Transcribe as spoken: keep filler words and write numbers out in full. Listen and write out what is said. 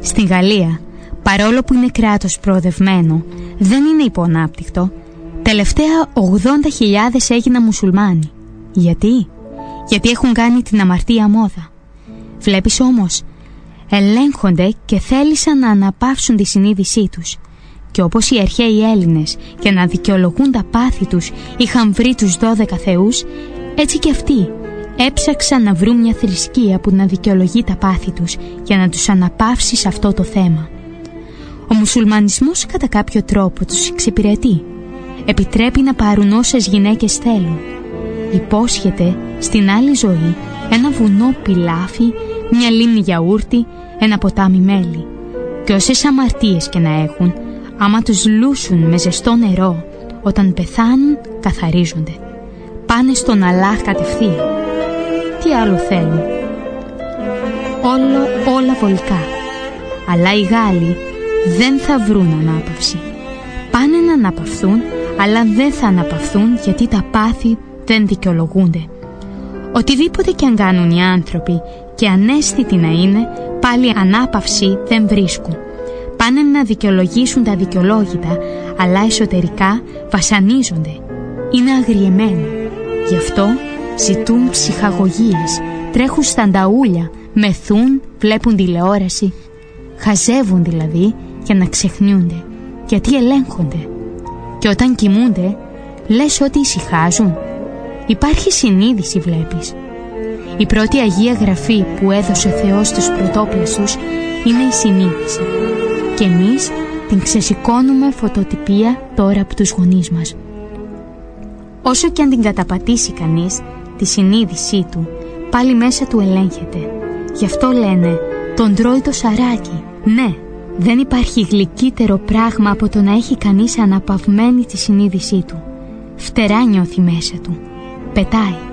Στην Γαλλία, παρόλο που είναι κράτος προοδευμένο, δεν είναι υποανάπτυκτο. Τελευταία ογδόντα χιλιάδες έγιναν μουσουλμάνοι. Γιατί? Γιατί έχουν κάνει την αμαρτία μόδα. Βλέπεις όμως, ελέγχονται και θέλησαν να αναπαύσουν τη συνείδησή τους. Και όπως οι αρχαίοι Έλληνες, για να δικαιολογούν τα πάθη τους, είχαν βρει τους δώδεκα θεούς, έτσι και αυτοί έψαξαν να βρουν μια θρησκεία που να δικαιολογεί τα πάθη τους για να τους αναπαύσει σε αυτό το θέμα. Ο μουσουλμανισμός κατά κάποιο τρόπο τους εξυπηρετεί. Επιτρέπει να πάρουν όσες γυναίκες θέλουν. Υπόσχεται στην άλλη ζωή ένα βουνό πιλάφι, μια λίμνη γιαούρτι, ένα ποτάμι μέλι. Και όσες αμαρτίες και να έχουν, άμα τους λούσουν με ζεστό νερό, όταν πεθάνουν καθαρίζονται. Πάνε στον Αλλάχ κατευθείαν. Τι άλλο θέλουν? Όλο, όλα βολικά. Αλλά οι Γάλλοι δεν θα βρουν ανάπαυση. Πάνε να αναπαυθούν, αλλά δεν θα αναπαυθούν γιατί τα πάθη δεν δικαιολογούνται. Οτιδήποτε και αν κάνουν οι άνθρωποι και ανέστητοι να είναι, πάλι ανάπαυση δεν βρίσκουν. Πάνε να δικαιολογήσουν τα δικαιολόγητα, αλλά εσωτερικά βασανίζονται. Είναι αγριεμένοι. Γι' αυτό ζητούν ψυχαγωγίες, τρέχουν στα νταούλια, μεθούν, βλέπουν τηλεόραση. Χαζεύουν δηλαδή για να ξεχνιούνται, γιατί ελέγχονται. Και όταν κοιμούνται, λες ότι ησυχάζουν. Υπάρχει συνείδηση, βλέπεις. Η πρώτη Αγία Γραφή που έδωσε ο Θεός στους πρωτόπλασους είναι η συνείδηση. Και εμείς την ξεσηκώνουμε φωτοτυπία τώρα από τους γονείς μας. Όσο και αν την καταπατήσει κανείς, τη συνείδησή του, πάλι μέσα του ελέγχεται. Γι' αυτό λένε, τον τρώει το σαράκι. Ναι, δεν υπάρχει γλυκύτερο πράγμα από το να έχει κανείς αναπαυμένη τη συνείδησή του. Φτερά νιώθει μέσα του. Πετάει.